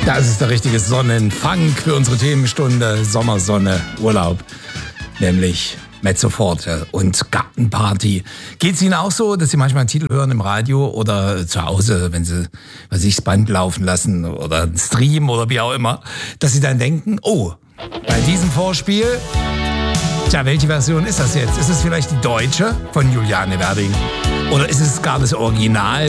Das ist der richtige Sonnenfunk für unsere Themenstunde Sommersonne, Urlaub, nämlich Mezzo Forte und Gartenparty. Geht es Ihnen auch so, dass Sie manchmal einen Titel hören im Radio oder zu Hause, wenn Sie das Band laufen lassen oder einen Stream oder wie auch immer, dass Sie dann denken, oh, bei diesem Vorspiel, tja, welche Version ist das jetzt? Ist es vielleicht die deutsche von Juliane Werding oder ist es gar das Original